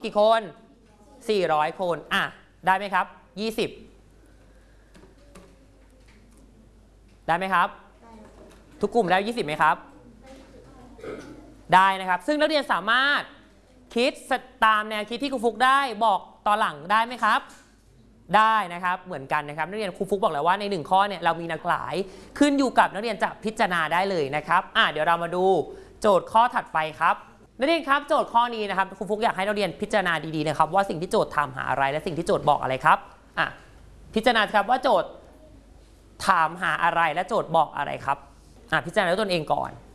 กี่คน400คนได้ไหมครับ20ได้ไหมครับทุกกลุ่มได้20ไหมครับได้นะครับซึ่งนักเรียนสามารถคิดตามแนวคิดที่ครูฟุกได้บอกตอนหลังได้ไหมครับได้นะครับเหมือนกันนะครับนักเรียนครูฟุกบอกแล้วว่าใน1ข้อเนี่ยเรามีหลากหลายขึ้นอยู่กับนักเรียนจะพิจารณาได้เลยนะครับเดี๋ยวเรามาดูโจทย์ข้อถัดไปครับนักเรียนครับโจทย์ข้อนี้นะครับครูฟุกอยากให้นักเรียนพิจารณาดีๆนะครับว่าสิ่งที่โจทย์ถามหาอะไรและสิ่งที่โจทย์บอกอะไรครับพิจารณาครับว่าโจทย์ถามหาอะไรและโจทย์บอกอะไรครับพิจารณาด้วยตนเองก่อน